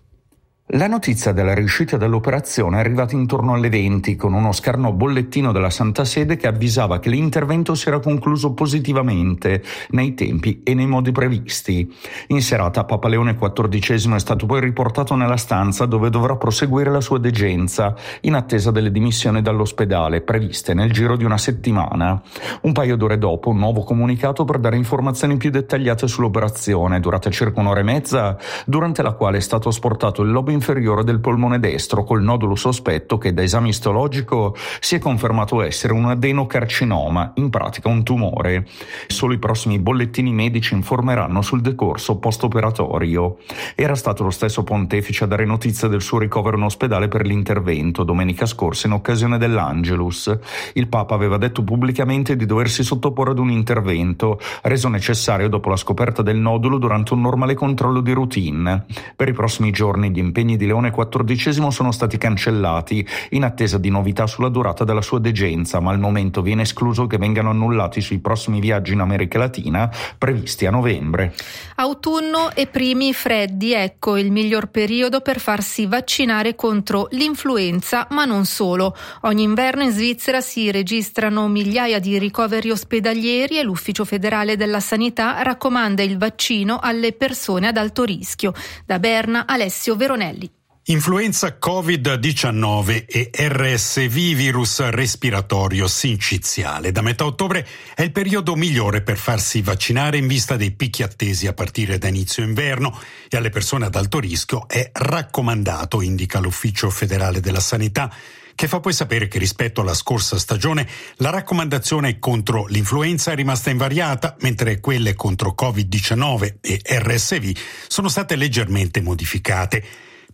La notizia della riuscita dell'operazione è arrivata intorno alle venti con uno scarno bollettino della Santa Sede che avvisava che l'intervento si era concluso positivamente nei tempi e nei modi previsti. In serata Papa Leone quattordicesimo è stato poi riportato nella stanza dove dovrà proseguire la sua degenza in attesa delle dimissioni dall'ospedale previste nel giro di una settimana. Un paio d'ore dopo un nuovo comunicato per dare informazioni più dettagliate sull'operazione, durata circa un'ora e mezza, durante la quale è stato asportato il lobo inferiore del polmone destro col nodulo sospetto che da esame istologico si è confermato essere un adenocarcinoma, in pratica un tumore. Solo i prossimi bollettini medici informeranno sul decorso post-operatorio. Era stato lo stesso pontefice a dare notizia del suo ricovero in ospedale per l'intervento domenica scorsa in occasione dell'Angelus. Il Papa aveva detto pubblicamente di doversi sottoporre ad un intervento reso necessario dopo la scoperta del nodulo durante un normale controllo di routine. Per i prossimi giorni gli impegni di Leone quattordicesimo sono stati cancellati in attesa di novità sulla durata della sua degenza, ma al momento viene escluso che vengano annullati sui prossimi viaggi in America Latina previsti a novembre. Autunno e primi freddi, ecco il miglior periodo per farsi vaccinare contro l'influenza, ma non solo. Ogni inverno in Svizzera si registrano migliaia di ricoveri ospedalieri e l'Ufficio federale della sanità raccomanda il vaccino alle persone ad alto rischio. Da Berna, Alessio Veronelli. Influenza covid diciannove e R S V, virus respiratorio sinciziale. Da metà ottobre è il periodo migliore per farsi vaccinare in vista dei picchi attesi a partire da inizio inverno e alle persone ad alto rischio è raccomandato, indica l'Ufficio federale della sanità, che fa poi sapere che rispetto alla scorsa stagione la raccomandazione contro l'influenza è rimasta invariata, mentre quelle contro covid diciannove e R S V sono state leggermente modificate.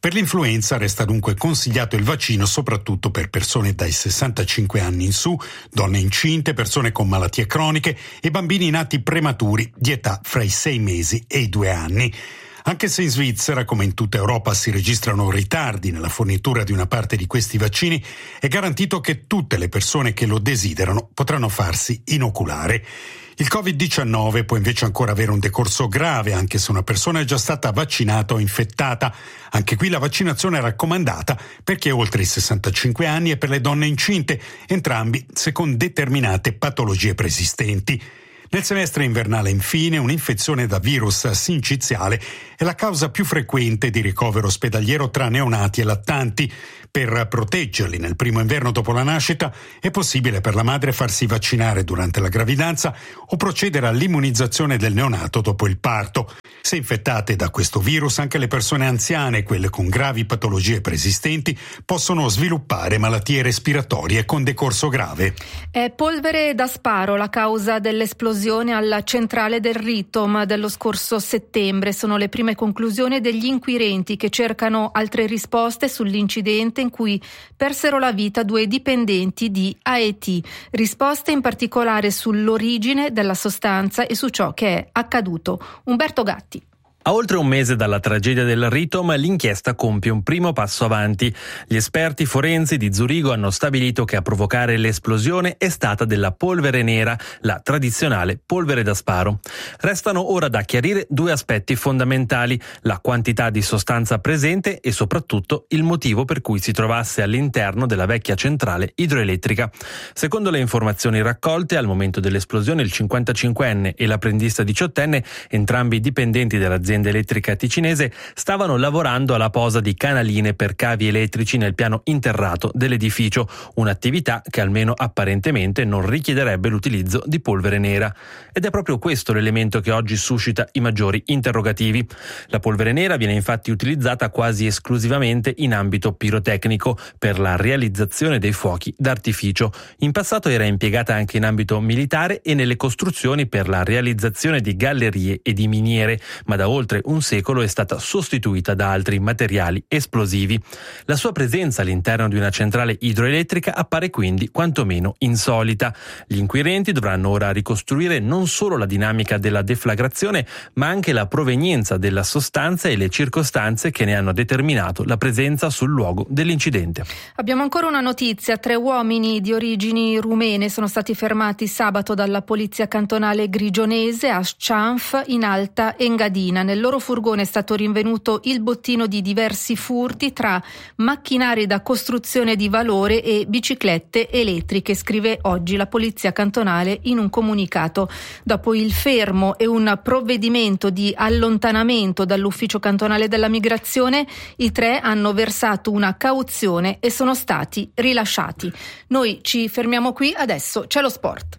Per l'influenza resta dunque consigliato il vaccino soprattutto per persone dai sessantacinque anni in su, donne incinte, persone con malattie croniche e bambini nati prematuri di età fra i sei mesi e i due anni. Anche se in Svizzera, come in tutta Europa, si registrano ritardi nella fornitura di una parte di questi vaccini, è garantito che tutte le persone che lo desiderano potranno farsi inoculare. Il covid diciannove può invece ancora avere un decorso grave anche se una persona è già stata vaccinata o infettata. Anche qui la vaccinazione è raccomandata per chi è oltre i sessantacinque anni e per le donne incinte, entrambi se con determinate patologie preesistenti. Nel semestre invernale, infine, un'infezione da virus sinciziale è la causa più frequente di ricovero ospedaliero tra neonati e lattanti. Per proteggerli nel primo inverno dopo la nascita è possibile per la madre farsi vaccinare durante la gravidanza o procedere all'immunizzazione del neonato dopo il parto. Se infettate da questo virus, anche le persone anziane e quelle con gravi patologie preesistenti possono sviluppare malattie respiratorie con decorso grave. È polvere da sparo la causa dell'esplosione alla centrale del Ritom dello scorso settembre. Sono le prime conclusioni degli inquirenti che cercano altre risposte sull'incidente in cui persero la vita due dipendenti di A E T. Risposte in particolare sull'origine della sostanza e su ciò che è accaduto. Umberto Gatti. A oltre un mese dalla tragedia del Ritom, l'inchiesta compie un primo passo avanti. Gli esperti forensi di Zurigo hanno stabilito che a provocare l'esplosione è stata della polvere nera, la tradizionale polvere da sparo. Restano ora da chiarire due aspetti fondamentali: la quantità di sostanza presente e soprattutto il motivo per cui si trovasse all'interno della vecchia centrale idroelettrica. Secondo le informazioni raccolte, al momento dell'esplosione il cinquantacinquenne e l'apprendista diciottenne, entrambi dipendenti dell'azienda elettrica ticinese, stavano lavorando alla posa di canaline per cavi elettrici nel piano interrato dell'edificio, un'attività che almeno apparentemente non richiederebbe l'utilizzo di polvere nera. Ed è proprio questo l'elemento che oggi suscita i maggiori interrogativi. La polvere nera viene infatti utilizzata quasi esclusivamente in ambito pirotecnico per la realizzazione dei fuochi d'artificio. In passato era impiegata anche in ambito militare e nelle costruzioni per la realizzazione di gallerie e di miniere, ma da oltre un secolo è stata sostituita da altri materiali esplosivi. La sua presenza all'interno di una centrale idroelettrica appare quindi quantomeno insolita. Gli inquirenti dovranno ora ricostruire non solo la dinamica della deflagrazione, ma anche la provenienza della sostanza e le circostanze che ne hanno determinato la presenza sul luogo dell'incidente. Abbiamo ancora una notizia: tre uomini di origini rumene sono stati fermati sabato dalla polizia cantonale grigionese a Scianf in Alta Engadina. Nel loro furgone è stato rinvenuto il bottino di diversi furti tra macchinari da costruzione di valore e biciclette elettriche, scrive oggi la polizia cantonale in un comunicato. Dopo il fermo e un provvedimento di allontanamento dall'ufficio cantonale della migrazione, i tre hanno versato una cauzione e sono stati rilasciati. Noi ci fermiamo qui, adesso c'è lo sport.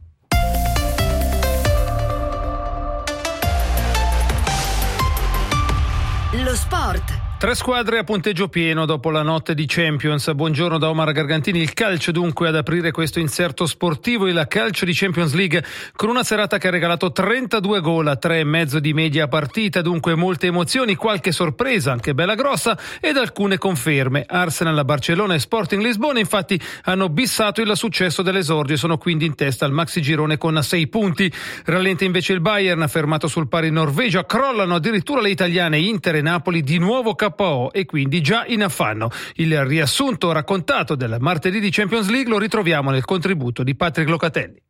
Lo sport. Tre squadre a punteggio pieno dopo la notte di Champions. Buongiorno da Omar Gargantini. Il calcio dunque ad aprire questo inserto sportivo, il calcio di Champions League, con una serata che ha regalato trentadue gol a tre e mezzo di media partita, dunque molte emozioni, qualche sorpresa anche bella grossa ed alcune conferme. Arsenal, Barcellona e Sporting Lisbona infatti hanno bissato il successo dell'esordio e sono quindi in testa al maxi girone con sei punti. Rallenta invece il Bayern, fermato sul pari in Norvegia. Crollano addirittura le italiane Inter e Napoli, di nuovo K O e quindi già in affanno. Il riassunto raccontato del martedì di Champions League lo ritroviamo nel contributo di Patrick Locatelli.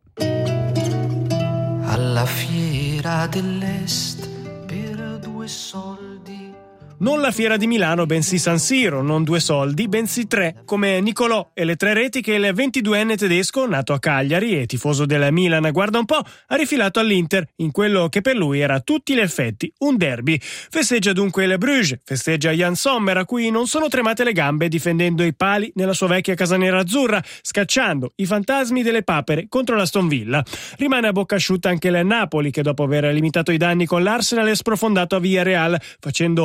Alla fiera dell'Est per due soldi. Non la Fiera di Milano, bensì San Siro, non due soldi, bensì tre, come Nicolò e le tre reti che il ventiduenne tedesco, nato a Cagliari e tifoso del Milan, guarda un po', ha rifilato all'Inter, in quello che per lui era a tutti gli effetti un derby. Festeggia dunque il Bruges, festeggia Jan Sommer, a cui non sono tremate le gambe difendendo i pali nella sua vecchia casa nerazzurra, scacciando i fantasmi delle papere contro l'Aston Villa. Rimane a bocca asciutta anche il Napoli, che dopo aver limitato i danni con l'Arsenal è sprofondato a Villarreal, facendo denotare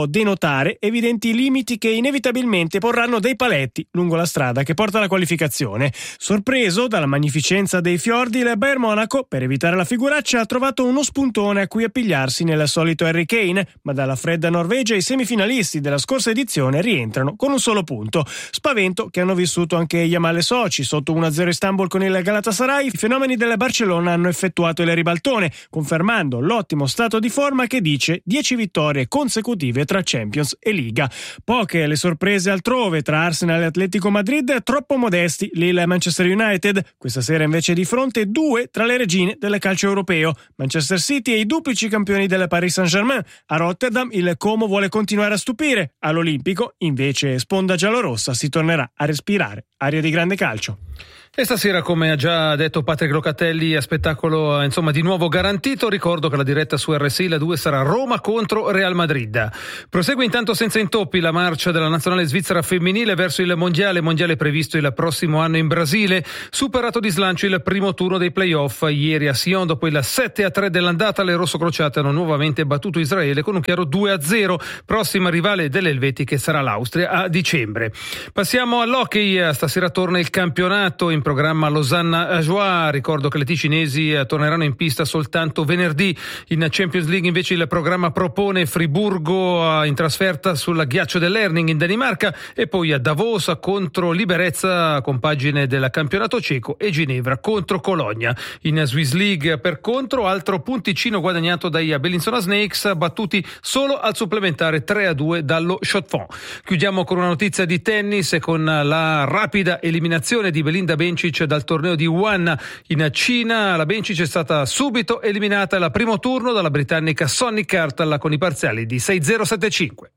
notare evidenti limiti che inevitabilmente porranno dei paletti lungo la strada che porta alla qualificazione. Sorpreso dalla magnificenza dei fiordi, il Bayern Monaco, per evitare la figuraccia, ha trovato uno spuntone a cui appigliarsi nel solito Harry Kane, ma dalla fredda Norvegia i semifinalisti della scorsa edizione rientrano con un solo punto. Spavento che hanno vissuto anche Yamal e Sochi. Sotto uno a zero Istanbul con il Galatasaray, i fenomeni del Barcellona hanno effettuato il ribaltone, confermando l'ottimo stato di forma che dice dieci vittorie consecutive tra Champions e Liga. Poche le sorprese altrove tra Arsenal e Atletico Madrid, troppo modesti Lille e Manchester United. Questa sera invece di fronte due tra le regine del calcio europeo, Manchester City e i duplici campioni del Paris Saint-Germain. A Rotterdam il Como vuole continuare a stupire, all'Olimpico invece sponda giallorossa si tornerà a respirare aria di grande calcio. E stasera, come ha già detto Patrick Locatelli, a spettacolo insomma di nuovo garantito. Ricordo che la diretta su R S I la due sarà Roma contro Real Madrid. Prosegue intanto senza intoppi la marcia della nazionale svizzera femminile verso il mondiale, mondiale previsto il prossimo anno in Brasile. Superato di slancio il primo turno dei playoff ieri a Sion, dopo il sette a tre dell'andata le rossocrociate hanno nuovamente battuto Israele con un chiaro due a zero. Prossima rivale delle elvetiche sarà l'Austria a dicembre. Passiamo all'hockey. Stasera torna il campionato in programma Losanna-Ajoie. Ricordo che le ticinesi torneranno in pista soltanto venerdì. In Champions League invece il programma propone Friburgo in trasferta sul ghiaccio dell'Herning in Danimarca e poi a Davos contro Liberezza, compagine del campionato ceco, e Ginevra contro Cologna. In Swiss League per contro altro punticino guadagnato dai Bellinzona Snakes, battuti solo al supplementare tre a due dallo Chaux-de-Fonds. Chiudiamo con una notizia di tennis e con la rapida eliminazione di Belinda Bencic dal torneo di Wuhan in Cina. La Bencic è stata subito eliminata al primo turno dalla britannica Sonny Cartel con i parziali di sei zero sette cinque.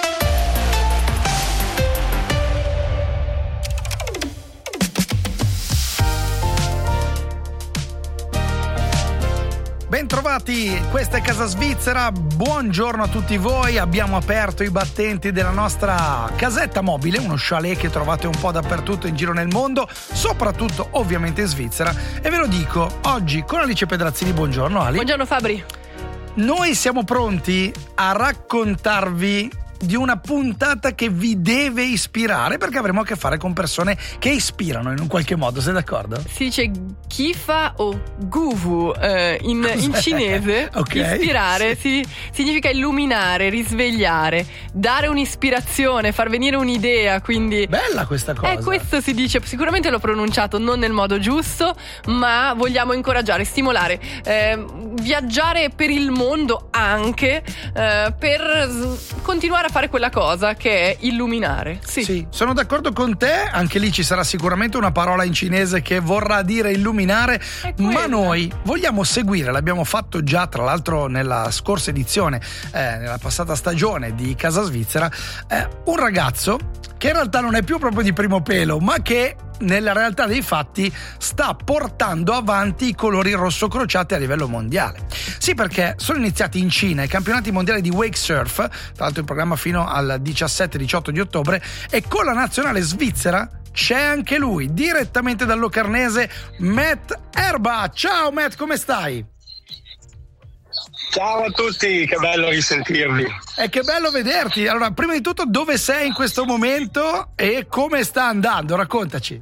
Bentrovati, questa è Casa Svizzera, buongiorno a tutti voi. Abbiamo aperto i battenti della nostra casetta mobile, uno chalet che trovate un po' dappertutto in giro nel mondo, soprattutto ovviamente in Svizzera, e ve lo dico oggi con Alice Pedrazzini. Buongiorno Ali. Buongiorno Fabri. Noi siamo pronti a raccontarvi di una puntata che vi deve ispirare, perché avremo a che fare con persone che ispirano in un qualche modo, sei d'accordo? Si dice Kifa o Guvu eh, in, in cinese. Okay. Ispirare sì. si, significa illuminare, risvegliare, dare un'ispirazione, far venire un'idea, quindi bella questa cosa. Eh, questo si dice, sicuramente l'ho pronunciato non nel modo giusto, ma vogliamo incoraggiare, stimolare, eh, viaggiare per il mondo anche eh, per continuare a fare quella cosa che è illuminare. Sì. Sì, sono d'accordo con te. Anche lì ci sarà sicuramente una parola in cinese che vorrà dire illuminare, ma noi vogliamo seguire, l'abbiamo fatto già tra l'altro nella scorsa edizione, eh, nella passata stagione di Casa Svizzera, eh, un ragazzo che in realtà non è più proprio di primo pelo, ma che nella realtà dei fatti sta portando avanti i colori rosso-crociati a livello mondiale. Sì, perché sono iniziati in Cina i campionati mondiali di wake surf, tra l'altro in programma fino al diciassette diciotto di ottobre, e con la nazionale svizzera c'è anche lui, direttamente dal Locarnese, Matt Erba. Ciao Matt, come stai? Ciao a tutti, che bello risentirvi. E che bello vederti. Allora, prima di tutto, dove sei in questo momento e come sta andando? Raccontaci.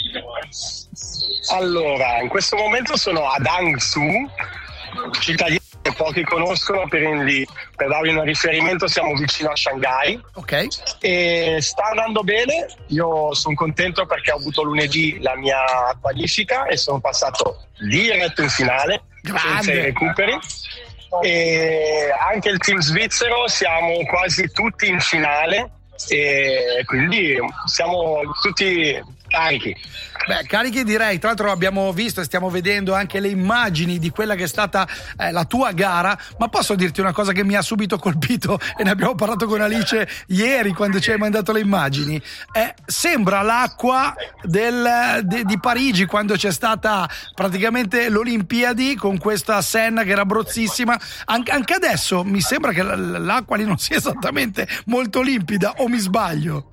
Allora, in questo momento sono ad Hangzhou, città che pochi conoscono, quindi per darvi un riferimento siamo vicino a Shanghai. Ok. E sta andando bene, io sono contento perché ho avuto lunedì la mia qualifica e sono passato diretto in finale, grande, senza i recuperi. E anche il team svizzero siamo quasi tutti in finale e quindi siamo tutti carichi. Beh, carichi direi. Tra l'altro abbiamo visto e stiamo vedendo anche le immagini di quella che è stata eh, la tua gara, ma posso dirti una cosa che mi ha subito colpito e ne abbiamo parlato con Alice ieri quando ci hai mandato le immagini. Eh, sembra l'acqua del, de, di Parigi quando c'è stata praticamente l'Olimpiadi con questa Senna che era brozzissima. An- anche adesso mi sembra che l- l'acqua lì non sia esattamente molto limpida, o mi sbaglio?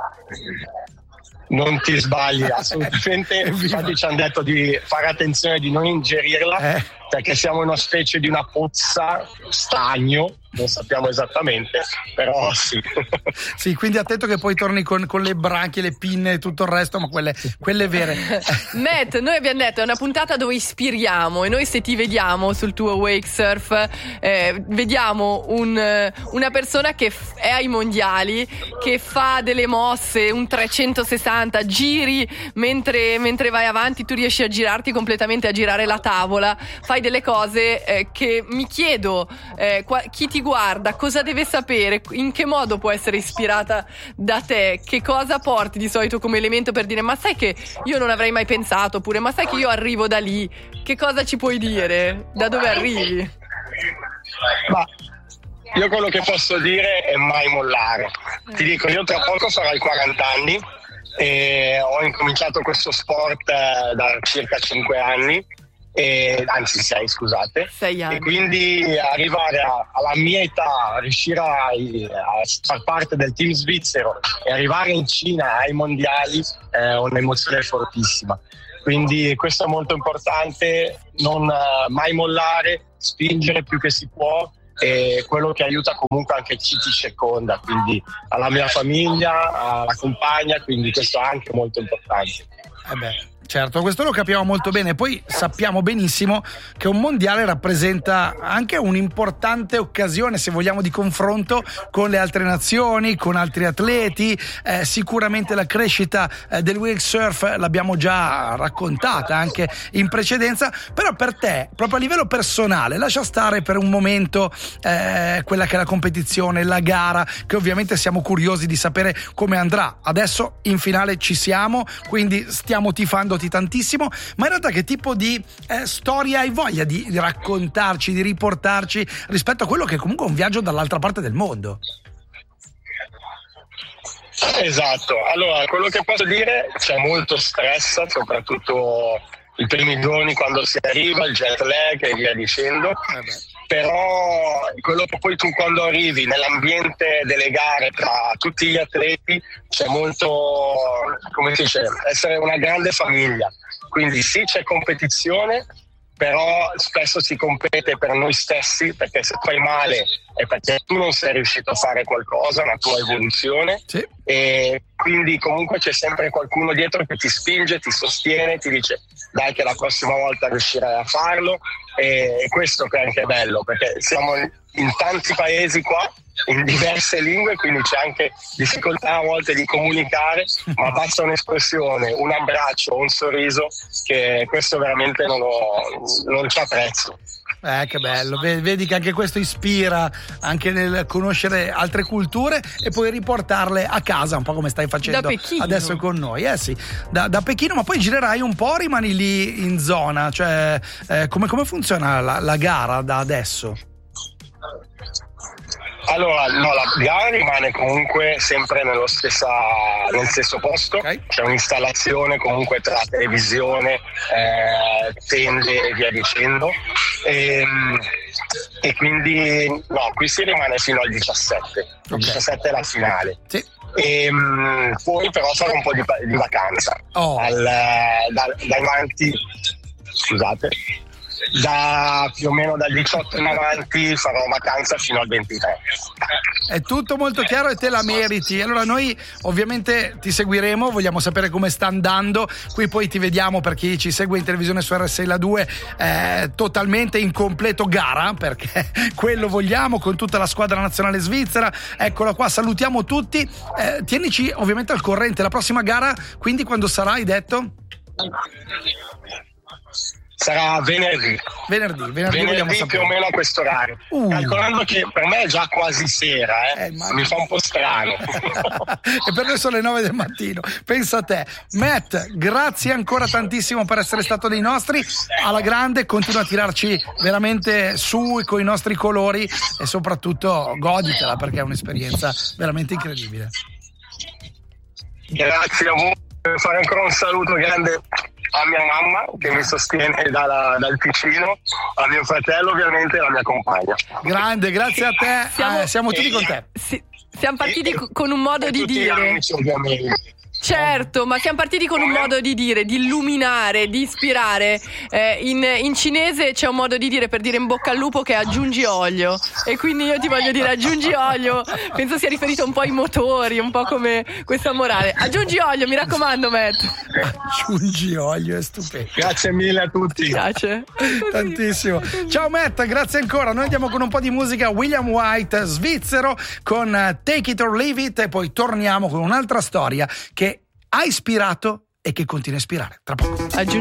Non ti sbagli assolutamente, infatti ci hanno detto di fare attenzione di non ingerirla, eh. perché siamo in una specie di una pozza, stagno, non sappiamo esattamente, però sì. Sì, quindi attento che poi torni con, con le branchie, le pinne e tutto il resto, ma quelle, quelle vere. Matt, noi abbiamo detto è una puntata dove ispiriamo, e noi se ti vediamo sul tuo wake surf eh, vediamo un, una persona che f- è ai mondiali, che fa delle mosse, un trecentosessanta, giri mentre, mentre vai avanti, tu riesci a girarti completamente, a girare la tavola, fai delle cose eh, che mi chiedo eh, qua, chi ti guarda cosa deve sapere, in che modo può essere ispirata da te, che cosa porti di solito come elemento per dire ma sai che io non avrei mai pensato, oppure ma sai che io arrivo da lì, che cosa ci puoi dire, da dove arrivi? Ma io quello che posso dire è mai mollare. Ti dico, io tra poco farò i quaranta anni e ho incominciato questo sport da circa cinque anni. E, anzi sei scusate sei anni. E quindi arrivare a, alla mia età, riuscire a, a far parte del team svizzero e arrivare in Cina ai mondiali è un'emozione fortissima, quindi questo è molto importante, non uh, mai mollare, spingere più che si può, e quello che aiuta comunque anche chi ti circonda, quindi alla mia famiglia, alla compagna, quindi questo è anche molto importante. Eh beh. Certo, questo lo capiamo molto bene. Poi sappiamo benissimo che un mondiale rappresenta anche un'importante occasione, se vogliamo, di confronto con le altre nazioni, con altri atleti. Eh, sicuramente la crescita eh, del wake surf l'abbiamo già raccontata anche in precedenza, però per te, proprio a livello personale, lascia stare per un momento eh, quella che è la competizione, la gara, che ovviamente siamo curiosi di sapere come andrà. Adesso in finale ci siamo, quindi stiamo tifando tantissimo, ma in realtà che tipo di eh, storia hai voglia di, di raccontarci, di riportarci rispetto a quello che è comunque un viaggio dall'altra parte del mondo? Esatto, allora quello che posso dire, c'è molto stress, soprattutto i primi giorni quando si arriva, il jet lag e via dicendo, eh però quello che poi tu quando arrivi nell'ambiente delle gare tra tutti gli atleti c'è molto, come si dice, essere una grande famiglia, quindi sì c'è competizione, però spesso si compete per noi stessi, perché se fai male è perché tu non sei riuscito a fare qualcosa, una tua evoluzione, sì. E quindi comunque c'è sempre qualcuno dietro che ti spinge, ti sostiene, ti dice dai che la prossima volta riuscirai a farlo, e questo che è anche bello, perché siamo in tanti paesi qua, in diverse lingue, quindi c'è anche difficoltà a volte di comunicare, ma basta un'espressione, un abbraccio, un sorriso, che questo veramente non, ho, non c'ha prezzo. Eh, che bello, vedi che anche questo ispira anche nel conoscere altre culture e poi riportarle a casa, un po' come stai facendo da Pechino. Adesso con noi. Eh sì, da, da Pechino, ma poi girerai un po', rimani lì in zona, cioè eh, come, come funziona la, la gara da adesso? Allora, no, la gara rimane comunque sempre nello stessa, nel stesso posto, okay. C'è un'installazione comunque tra televisione, eh, tende e via dicendo, e, e quindi no, qui si rimane fino al diciassette, il okay. diciassette è la finale. Sì. E, um, poi però farò un po' di, di vacanza, oh. Al, da, dai avanti, scusate. Da più o meno dal diciotto in avanti farò vacanza fino al ventitré. È tutto molto chiaro e te la meriti. Allora noi ovviamente ti seguiremo, vogliamo sapere come sta andando. Qui poi ti vediamo, per chi ci segue in televisione su R S I La due, eh, totalmente in completo gara, perché quello vogliamo, con tutta la squadra nazionale svizzera. Eccola qua, salutiamo tutti. Eh, tienici ovviamente al corrente. La prossima gara quindi quando sarà, hai detto? Sarà venerdì. Venerdì, venerdì, venerdì più o meno a questo orario. Uh. Calcolando che per me è già quasi sera, eh. Eh, ma... mi fa un po' strano. E per noi sono le nove del mattino. Pensa a te. Matt, grazie ancora tantissimo per essere stato dei nostri. Alla grande, continua a tirarci veramente su con i nostri colori e soprattutto goditela, perché è un'esperienza veramente incredibile. Grazie a voi. Fare ancora un saluto grande a mia mamma che mi sostiene dalla, dal Ticino, a mio fratello ovviamente e alla mia compagna. Grande, grazie a te, siamo, eh, siamo tutti con te. Sì, siamo partiti e, con un modo di dire. Amici, ovviamente. Certo, ma siamo partiti con un modo di dire, di illuminare, di ispirare. Eh, in, in cinese c'è un modo di dire per dire in bocca al lupo che aggiungi olio. E quindi io ti voglio dire aggiungi olio. Penso sia riferito un po' ai motori, un po' come questa morale. Aggiungi olio, mi raccomando, Matt. Aggiungi olio, è stupendo. Grazie mille a tutti. Grazie. Tantissimo. Ciao Matt, grazie ancora. Noi andiamo con un po' di musica. William White, svizzero, con Take It or Leave It, e poi torniamo con un'altra storia che ha ispirato e che continua a ispirare. Tra poco.